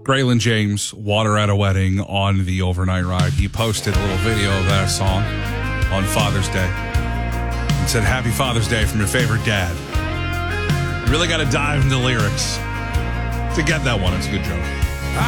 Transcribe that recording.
Braylon James, Water at a Wedding on the overnight ride. He posted a little video of that song on Father's Day and said, Happy Father's Day from your favorite dad. You really got to dive into lyrics to get that one. It's a good joke.